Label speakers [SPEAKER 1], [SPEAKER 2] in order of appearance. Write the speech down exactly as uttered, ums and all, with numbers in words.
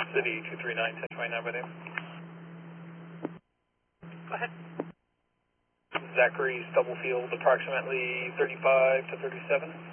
[SPEAKER 1] City two three nine, ten twenty-nine by name.
[SPEAKER 2] Go ahead.
[SPEAKER 1] Zachary Stubblefield, approximately thirty-five to thirty-seven.